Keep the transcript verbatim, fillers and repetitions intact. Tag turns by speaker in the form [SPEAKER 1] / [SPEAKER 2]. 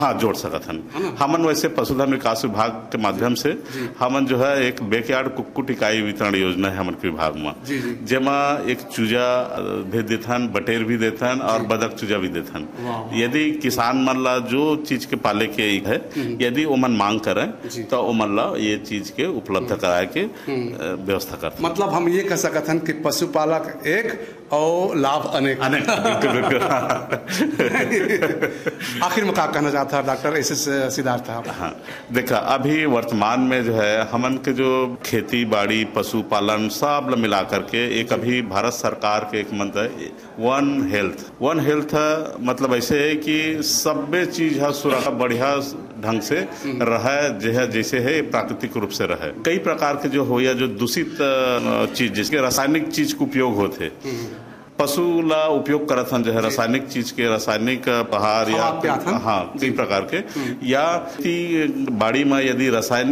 [SPEAKER 1] हाँ, जोड़ सकत हन। हमन वैसे पशुधन विकास विभाग के माध्यम से हमन जो है एक बैकयार्ड कुक्कुट इकाई वितरण योजना है हमन के विभाग में, जेमा एक चूजा भी देथन, बटेर भी देथन और बदक चूजा भी देथन। यदि किसान मन ला जो चीज के पाले के है, यदि ओमन मांग करें तो ओमन ला ये चीज के उपलब्ध कराए के व्यवस्था करते।
[SPEAKER 2] मतलब हम ये कह सकत हन कि पशुपालक एक और लाभ अनेक
[SPEAKER 1] अनेक बिल्कुल बिल्कुल।
[SPEAKER 2] आखिर में क्या कहना चाहता है डॉक्टर एस एस सिद्धार्थ साहब?
[SPEAKER 1] हाँ, देखा अभी वर्तमान में जो है हमन के जो खेती बाड़ी पशुपालन सब मिला करके एक अभी भारत सरकार के एक मंत्र है वन हेल्थ। वन हेल्थ मतलब ऐसे है कि सब्बे चीज है सुरक्षा बढ़िया ढंग से रहे, जो जैसे है प्राकृतिक रूप से रहे। कई प्रकार के जो हो या जो दूषित चीज जिसके रासायनिक चीज के उपयोग होते, पशु ला उपयोग करत हन जो है रासायनिक चीज के, रासायनिक पहाड़ या हाँ कई प्रकार के, या बाड़ी में यदि रासायनिक